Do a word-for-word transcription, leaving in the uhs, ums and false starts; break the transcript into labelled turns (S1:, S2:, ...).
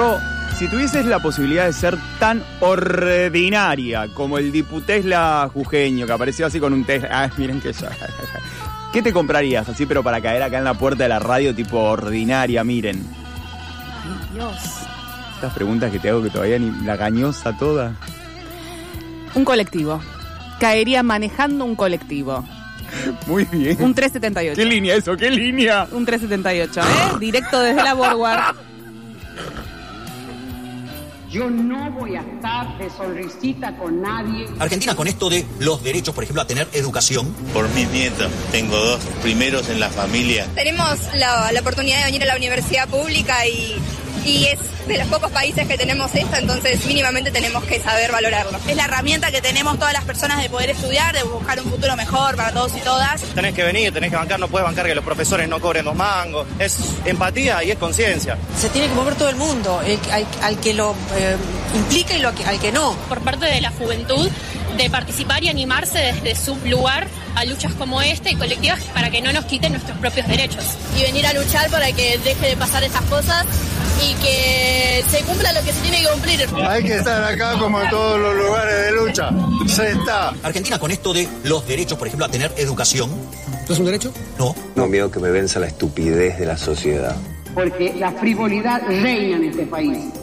S1: Ro, si tuvieses la posibilidad de ser tan ordinaria como el Diputesla jujeño, que apareció así con un Tesla... Ah, miren que ya... ¿Qué te comprarías así, pero para caer acá en la puerta de la radio, tipo ordinaria, miren?
S2: Ay, Dios.
S1: Estas preguntas que te hago que todavía ni la gañosa toda.
S2: Un colectivo. Caería manejando un colectivo.
S1: Muy bien.
S2: Un trescientos setenta y ocho.
S1: ¿Qué línea eso? ¿Qué línea?
S2: Un trescientos setenta y ocho, ¿eh? Directo desde la Borguard.
S3: Yo no voy a estar de sonrisita con nadie.
S4: Argentina con esto de los derechos, por ejemplo, a tener educación.
S5: Por mis nietos, tengo dos primeros en la familia.
S6: Tenemos la, la oportunidad de venir a la universidad pública y, y es de los pocos países que tenemos esto, entonces mínimamente tenemos que saber valorarlo.
S7: Es la herramienta que tenemos todas las personas de poder estudiar, de buscar un futuro mejor para todos y todas.
S8: Tenés que venir, tenés que bancar, no puedes bancar que los profesores no cobren dos mangos. Es empatía y es conciencia.
S9: Se tiene que mover todo el mundo, el, al, al que lo eh, implica y lo que, al que no.
S10: Por parte de la juventud, de participar y animarse desde su lugar a luchas como esta y colectivas para que no nos quiten nuestros propios derechos.
S11: Y venir a luchar para que deje de pasar estas cosas y que se cumpla lo que se tiene que cumplir.
S12: Hay que estar acá como en todos los lugares de lucha. Se está.
S4: Argentina con esto de los derechos, por ejemplo, a tener educación.
S13: ¿No es un derecho?
S4: No.
S14: No, miedo que me venza la estupidez de la sociedad.
S3: Porque la frivolidad reina en este país.